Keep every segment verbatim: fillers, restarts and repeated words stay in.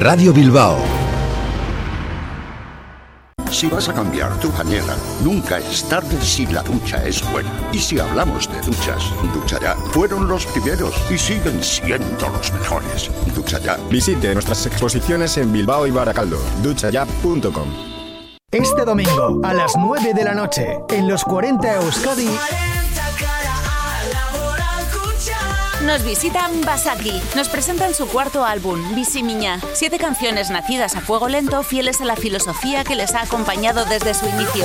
Radio Bilbao. Si vas a cambiar tu bañera, nunca es tarde si la ducha es buena. Y si hablamos de duchas, Ducha Ya fueron los primeros y siguen siendo los mejores. Ducha Ya. Visite nuestras exposiciones en Bilbao y Baracaldo. ducha ya punto com. Este domingo a las nueve de la noche en los cuarenta Euskadi nos visitan Basaki. Nos presentan su cuarto álbum, Bisimiña. Siete canciones nacidas a fuego lento, fieles a la filosofía que les ha acompañado desde su inicio.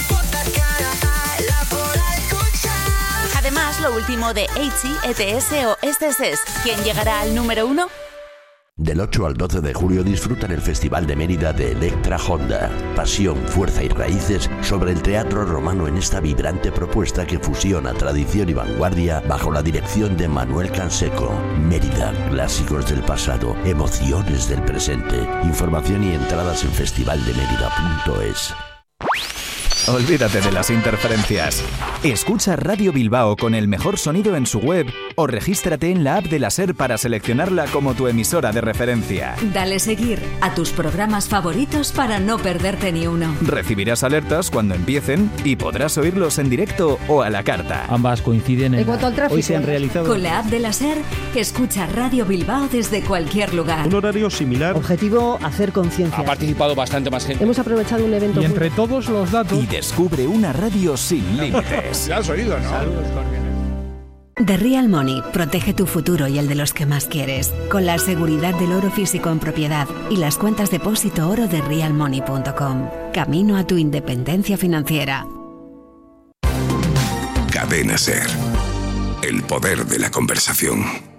Además, lo último de Eichi, E T S o Esteses. ¿Quién llegará al número uno? Del ocho al doce de julio disfruta en el Festival de Mérida de Electra Honda. Pasión, fuerza y raíces sobre el teatro romano en esta vibrante propuesta que fusiona tradición y vanguardia bajo la dirección de Manuel Canseco. Mérida, clásicos del pasado, emociones del presente. Información y entradas en festival de mérida punto es. Olvídate de las interferencias. Escucha Radio Bilbao con el mejor sonido en su web o regístrate en la app de la SER para seleccionarla como tu emisora de referencia. Dale seguir a tus programas favoritos para no perderte ni uno. Recibirás alertas cuando empiecen y podrás oírlos en directo o a la carta. Ambas coinciden en... En cuanto al tráfico, hoy se han realizado... Con la app de la SER, escucha Radio Bilbao desde cualquier lugar. Un horario similar. Objetivo, hacer conciencia. Ha participado bastante más gente. Hemos aprovechado un evento... Y entre todos los datos... Y descubre una radio sin límites. Ya has oído, ¿no? Saludos cordiales. The Real Money protege tu futuro y el de los que más quieres, con la seguridad del oro físico en propiedad y las cuentas depósito oro de real money punto com. Camino a tu independencia financiera. Cadena SER. El poder de la conversación.